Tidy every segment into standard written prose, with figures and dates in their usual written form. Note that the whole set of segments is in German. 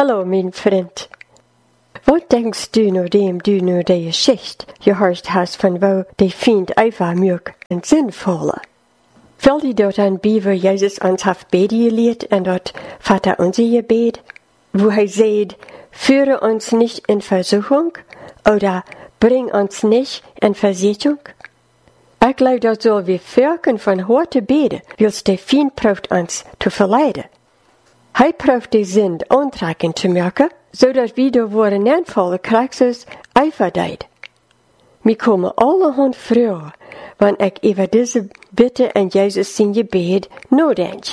Hallo, mein Freund. Wat denkst du nachdem du nur die Geschichte gehört hast von wo die Feind einfach mög und sinnvolle? Fällt dir dort an bei, wo Jesus uns hat beten gelehrt und dort Vater unser Gebet, wo er sagt, führe uns nicht in Versuchung oder bring uns nicht in Versuchung? Ich glaube, dort soll wir wirken von heute beten, wils der Feind probt uns zu verleiden. Hij proeft die Sinn aantrekken te merken, zodat we door worden aanvallen krijgsers eiferdeid. Wir komen allerhand vroeger, wanneer ik over deze Bitte en Jezus zijn gebed nadenk.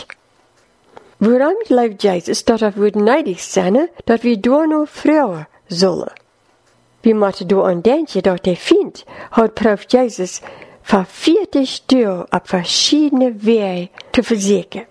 Waarom gelooft Jezus dat we neidig zijn, dat we door nog vroeger zullen? We moeten door aan denken dat de Feind had proeft Jezus voor 40 jaar op verschillende wegen te verzekeren.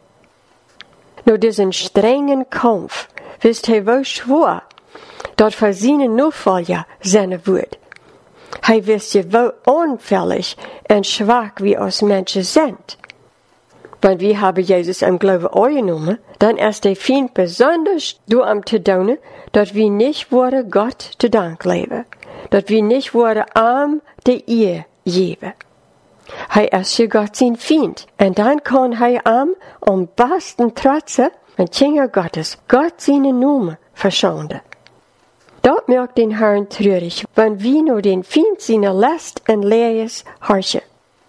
Door diesen strengen Kampf wist hij wel schwor, dat voor zijn Nachfolger zijn wordt. Hij wist je wel onfällig en schwach wie als Menschen sind. Want wir haben Jesus am Glauben angenommen, dann ist der Feind besonders door am te doen, dat wir nicht worden Gott te dank leben, dat wir nicht worden arm de Ehe geben. Hij is je Gott zijn Feind, en dan kan hij am besten trotsen en Kinder Gottes Gott zijn Namen verschonden. Dat maakt den Herrn treurig, wenn wir nur den Feind seiner Last en Lees herrschen.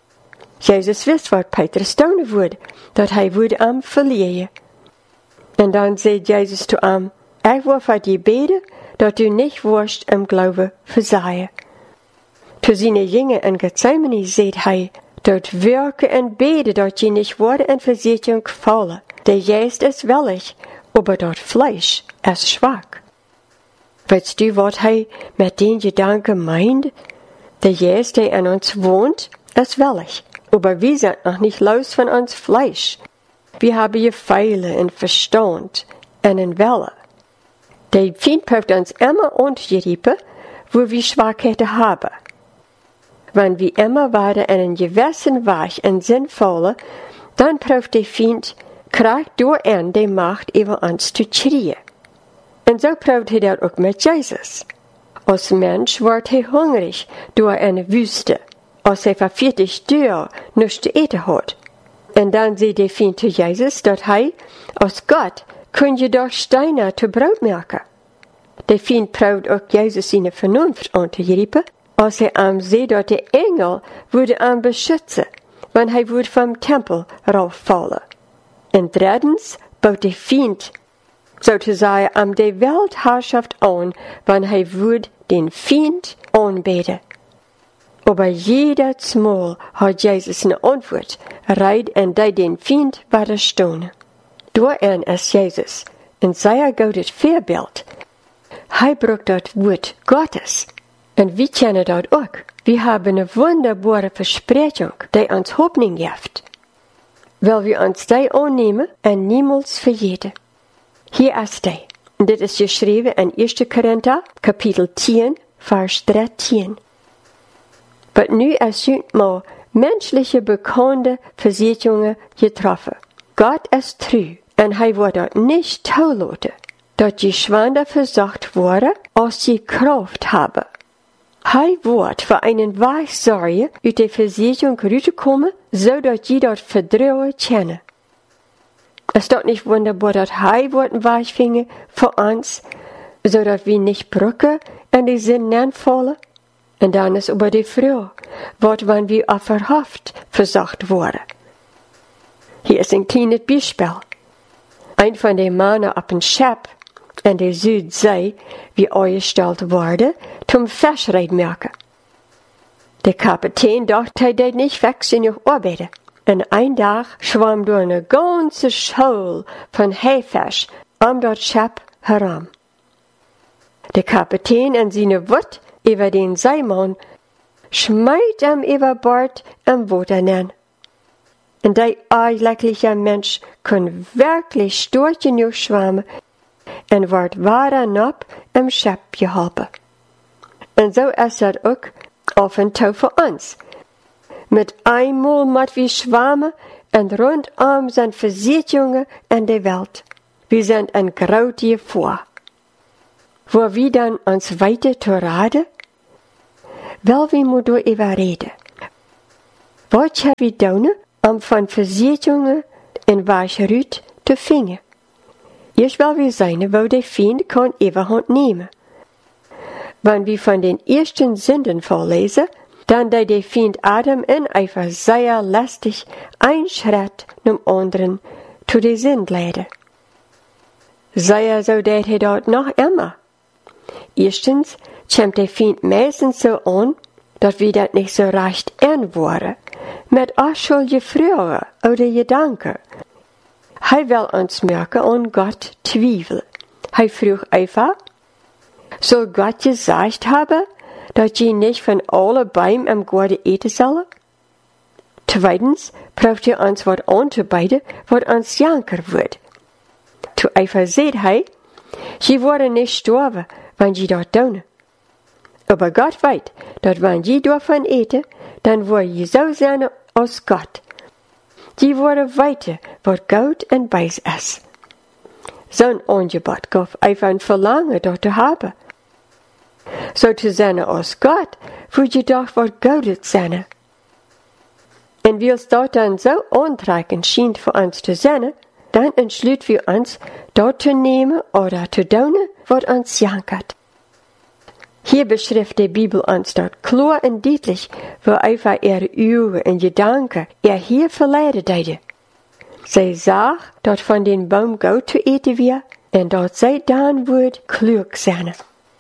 Jesus wist wat Petrus doen würde, dat hij würde am verlieren. En dan zei Jezus zu am, ich wil voor die beden, dat du nicht wirst im Glauben versagen. Zu seine Jünger in Gethsemane sagt hij, dort wirken en beten, dat je nicht worden in Versuchung fallen. Der Geist ist willig, aber dort Fleisch ist schwach. Weißt du, wat hij mit den Gedanken meint? Der Geist, der in uns wohnt, ist willig, aber wir sind noch nicht los von uns Fleisch. Wir haben Gefühle und Verstand und einen Wille. Der Feind probt uns immer untergeriepen, wo wir Schwachheiten haben. Wenn wir immer weiter in einen gewissen Weg und sinnvolle, dann probt der Feind, kriegt durch ihn die Macht über uns zu kriegen. Und so probt er das auch mit Jesus. Als Mensch wird er hungrig durch eine Wüste, als er für 40 Jahre nichts zu essen hat. Und dann sagt der Feind zu Jesus, dass er, als Gott, könne doch Steine zu Brot machen. Der Feind probt auch Jesus seine Vernunft untergreifen, als er am See dort der Engel würde ihn beschützen, wenn er würde vom Tempel rauffallen. Und drittens baut der Feind sozusagen am der Weltherrschaft an, wenn er würde den Feind anbeten. Aber jedes Mal hat Jesus eine Antwort, reit und die den Feind widerstehen. Durch ihn ist Jesus in sein gutes Vorbild. Er braucht das Wort Gottes. Und wir kennen das auch. Wir haben eine wunderbare Versprechung, die uns Hoffnung gibt. Weil wir uns die annehmen und niemals vergeten. Hier ist die. Und das ist geschrieben in 1. Korinther, Kapitel 10, Vers 13. Aber nu ist mal menschliche bekannte Versicherungen getroffen. Gott ist treu und er wird dort nicht zulassen, dass die Schwander versucht worden, als sie Kraft haben. Er wird für einen Weg sorgen, aus der Versicherung rauszukommen, so dass sie dort Vertrauen kennen. Ist das nicht wunderbar, dass er wird einen Weg finden für uns, so dass wir nicht brücken und die Sinn fallen? Und dann ist über die Frau, was wenn wir auf verhaftet versucht wurden. Hier ist ein kleines Beispiel. Ein von den Männern auf dem Schiff in der Südsee, wie eingestellt wurde, zum Fischreiten merken. Der Kapitän dachte, er würde nicht weg genug arbeiten. Und ein Tag schwamm durch eine ganze Schule von Haifisch um das Schiff herum. Der Kapitän und seine Wut über den Seemann schmeißt ihm über Bord im Wasser nennen. Und der eigentliche Mensch kann wirklich stark genug schwimmen und wird weiter ab im Schiff geholfen. Und so ist das auch auf und zu für uns. Mit einmal müssen wir schwimmen und rundum sind Versicherungen in der Welt. Wir sind ein großes Gefahr. wo wir dann uns weiter zu raden? Wel, wie moet door even reden. Wat heb je doen om van verzekeringen en waarschuwing te vingen? Eerst wel we zijn, wo de vriend kan even nemen. Wanneer we van den ersten Sünden vorlesen, dann de vriend Adam en Eva sehr lastig ein Schritt zum anderen zu de Sünd leiden. Sehr so deed hij dat nog immer. Erstens kommt de vriend meistens so an, dat we dat nicht so recht waren, met afschuldige Fragen oder Gedanken. Hij wil ons merken an Gott twijfelen. Hij vroeg Eva, soll Gott gesagt haben, dat je nicht von alle Bäumen am Garten eten sollen? Zweitens braucht je ons wat an te bieden, wat ons janker wordt. Zu Eva seht hij, je worden nicht sterben, wenn je dat doen. Aber Gott weet, dat wenn je davon eten, dann word je zo zijn als Gott. Je worden weten wat goed en wijs is. Zo'n aangebod gaf Eva een verlangen dat te hebben. Zo te zijn als God, moet je toch wat Gutes zijn. En wils dat dan zo aantrekkend schijnt voor ons te zijn, dan entschließen wir uns, dat te nemen oder te doen wat ons jankert. Hier beschrijft de Bibel ons dat klar en duidelijk, wo Eva ihre Augen en Gedanken hier verleiden deed. Zij zag dat van den Baum goed te eten weer, en dat zij dan wordt klug zijn.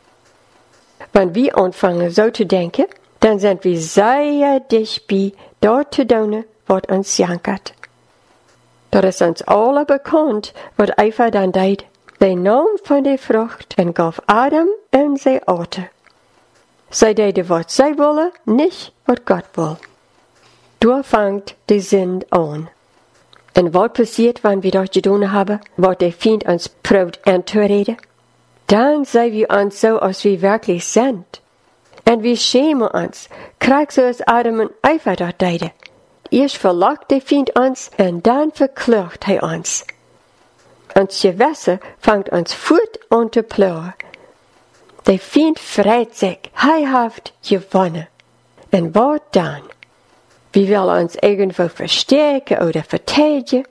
Wanneer wir anfangen zo te denken, dan zijn we zeer dichtbij dat te doen wat ons jankert. Dat is ons alle bekend wat Eva dan deed. Zij nam van de vrucht en gaf Adam en zij aten. Zij deden wat zij willen, niet wat God wil. Daar vangt de zin aan. En wat passiert, wanneer we dat gedaan hebben, wat de vriend ons probeert aan te reden? Dan zijn we ons zo als we werkelijk zijn. En we schämen ons, krijg zoals Adam en Eva dat deden. Eerst verlacht de vriend ons en dan verkleurt hij ons. Ons gewässer vangt ons voet aan te pleuren. De vriend vreit zich, hij heeft gewonnen. En wat dan? We willen ons irgendwo versterken oder verteidigen.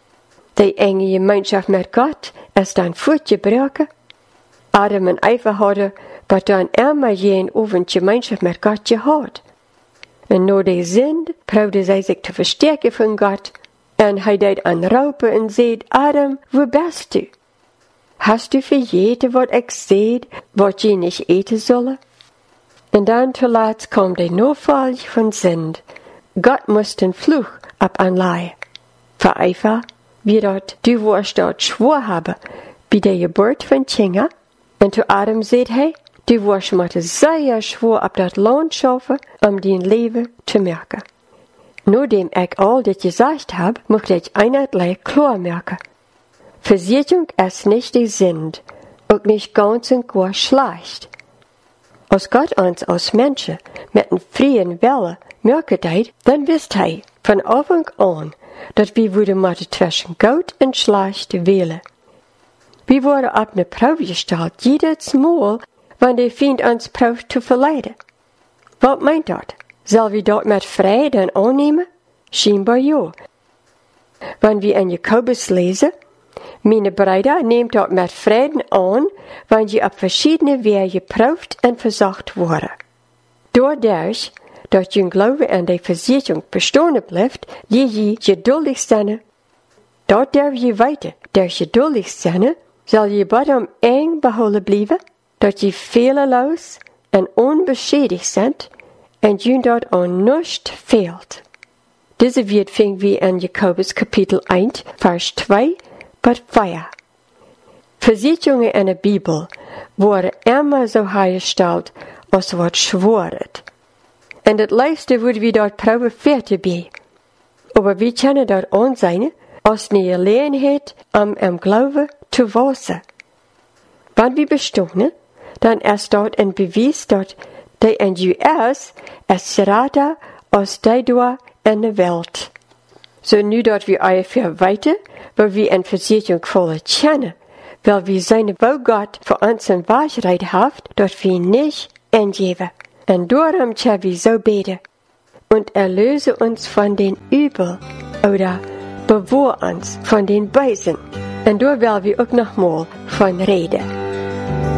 De enge gemeenschap met God is dan voortgebroken. Adam en Eva hadden wat dan immer geen ovend gemeenschap met God gehad. En door de zin probeerden zij zich te versterken van God. En hij deed aanroepen en zei, Adam, wo bist du? Hast du vergeten wat ik zei, wat je niet eten zullen? En dan te laat kwam de noodvolg van Sünd. God moest een Fluch op aanleggen. Voor Eva, wie dat du warst dort schwor hebben, bij de geboorte van Kinga. En zu Adam zei hij, du warst moeten zeer schwor op dat land schaffen, om die leven te merken. Nachdem ik al dit gesagt heb, mocht ik einheitlich klar merken. Versicherung ist nicht die Sünd, auch nicht ganz und gar schlecht. Als Gott uns als Menschen mit einem freien Wille merken deed, dann wisst hij von Anfang an, dat wir würden mal zwischen gut und schlecht wählen. Wir wurden auf eine Probe gestellt, jedes Mal, wenn der Feind uns probt zu verleiden. Was meint dat? Soll wir dort mit Frieden annehmen? Scheinbar ja. Wenn wir in Jakobus lesen, meine Brüder, nehmt dort mit Frieden an, wenn je auf verschiedene Wege geprüft und versucht wurde. Dadurch, dass je Glaube an die Versicherung bestehen bleibt, je geduldig sein. Dort darf je weiter, durch geduldig sein, soll je bodem eng behouden blijven, dat je fehlerlos en onbeschädigt sind, en je dort an nichts fehlt. Diese wird finden wir in Jakobus Kapitel 1, Vers 2 bis 4. Versicherungen in der Bibel worden immer so hergestellt, als wat schworet. En het leiste worden we dort probeert te bij. Aber wir können dort ansehen, als eine Gelegenheit, im Glauben zu wachsen. Wenn wir bestehen, dann ist dort ein Beweis, dass der in US ist gerade als der da in der Welt. So nu dat wir ungefähr weiter, wo wir eine Versicherung voller kennen, weil wir seine wo Gott für uns in Wahrheit haft, dort wir nicht angeben. Und darum können wir so beten. Und erlöse uns von den Übel oder bewahr uns von den Bösen. Und da will wir auch nochmal von reden.